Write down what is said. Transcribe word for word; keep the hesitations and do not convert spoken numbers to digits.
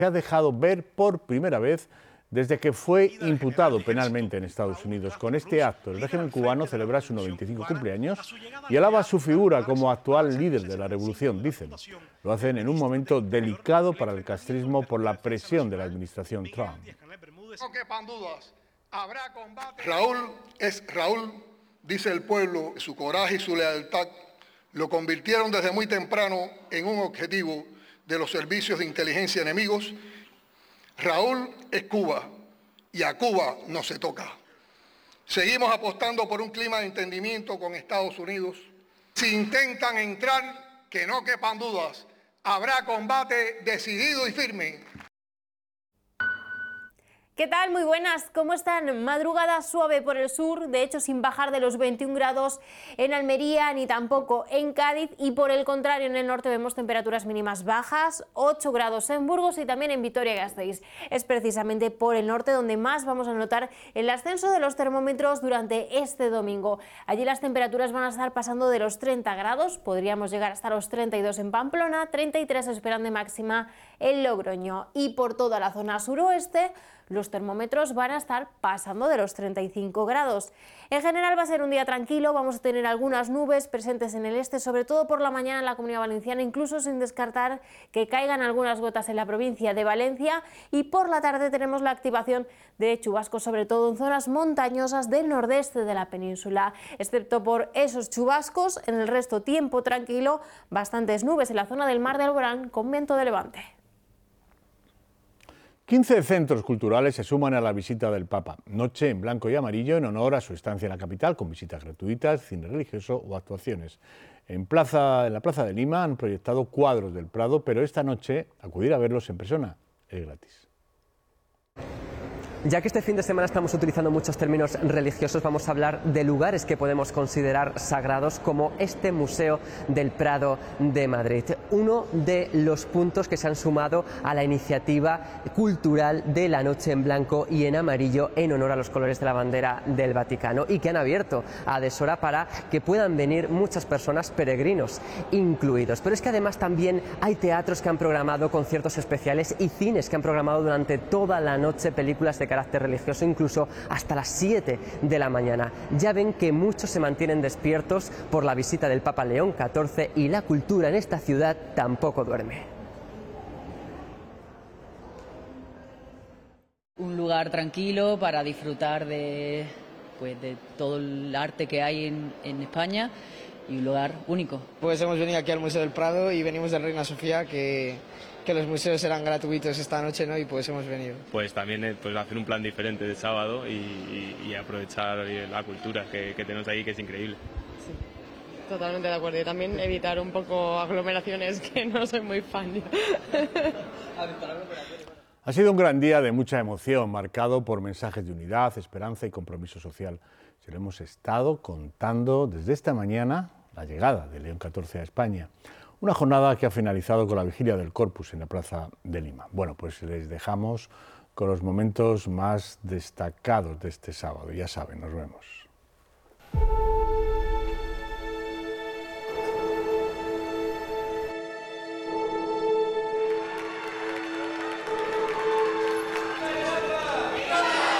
Se ha dejado ver por primera vez desde que fue imputado penalmente en Estados Unidos. Con este acto, el régimen cubano celebra su noventa y cinco cumpleaños y alaba su figura como actual líder de la revolución, dicen. Lo hacen en un momento delicado para el castrismo por la presión de la administración Trump. No quepan dudas, habrá combate. Raúl es Raúl, dice el pueblo, su coraje y su lealtad lo convirtieron desde muy temprano en un objetivo de los servicios de inteligencia enemigos. Raúl es Cuba y a Cuba no se toca. Seguimos apostando por un clima de entendimiento con Estados Unidos. Si intentan entrar, que no quepan dudas, habrá combate decidido y firme. ¿Qué tal? Muy buenas, ¿cómo están? Madrugada suave por el sur, de hecho sin bajar de los veintiún grados en Almería ni tampoco en Cádiz, y por el contrario en el norte vemos temperaturas mínimas bajas, ocho grados en Burgos y también en Vitoria-Gasteiz. Es precisamente por el norte donde más vamos a notar el ascenso de los termómetros durante este domingo. Allí las temperaturas van a estar pasando de los treinta grados, podríamos llegar hasta los treinta y dos en Pamplona, treinta y tres esperan de máxima en Logroño, y por toda la zona suroeste los termómetros van a estar pasando de los treinta y cinco grados. En general va a ser un día tranquilo, vamos a tener algunas nubes presentes en el este, sobre todo por la mañana en la Comunidad Valenciana, incluso sin descartar que caigan algunas gotas en la provincia de Valencia, y por la tarde tenemos la activación de chubascos, sobre todo en zonas montañosas del nordeste de la península. Excepto por esos chubascos, en el resto tiempo tranquilo, bastantes nubes en la zona del Mar de Alborán con viento de levante. quince centros culturales se suman a la visita del Papa, Noche en Blanco y Amarillo, en honor a su estancia en la capital, con visitas gratuitas, cine religioso o actuaciones. En, plaza, en la Plaza de Lima han proyectado cuadros del Prado, pero esta noche acudir a verlos en persona es gratis. Ya que este fin de semana estamos utilizando muchos términos religiosos, vamos a hablar de lugares que podemos considerar sagrados, como este Museo del Prado de Madrid, uno de los puntos que se han sumado a la iniciativa cultural de la Noche en Blanco y en Amarillo en honor a los colores de la bandera del Vaticano, y que han abierto a deshora para que puedan venir muchas personas, peregrinos incluidos. Pero es que además también hay teatros que han programado conciertos especiales y cines que han programado durante toda la noche películas de carácter religioso, incluso hasta las siete de la mañana. Ya ven que muchos se mantienen despiertos por la visita del Papa León catorce, y la cultura en esta ciudad tampoco duerme. Un lugar tranquilo para disfrutar de, pues, de todo el arte que hay en, en España, y un lugar único. Pues hemos venido aquí al Museo del Prado y venimos de Reina Sofía, que, que los museos eran gratuitos esta noche, ¿no? Y pues hemos venido. Pues también pues, hacer un plan diferente de sábado y, y, y aprovechar la cultura que, que tenemos ahí, que es increíble. Sí, totalmente de acuerdo. Y también evitar un poco aglomeraciones, que no soy muy fan. Ha sido un gran día de mucha emoción, marcado por mensajes de unidad, esperanza y compromiso social. Se lo hemos estado contando desde esta mañana, la llegada de León catorce a España. Una jornada que ha finalizado con la vigilia del Corpus en la Plaza de Lima. Bueno, pues les dejamos con los momentos más destacados de este sábado. Ya saben, nos vemos.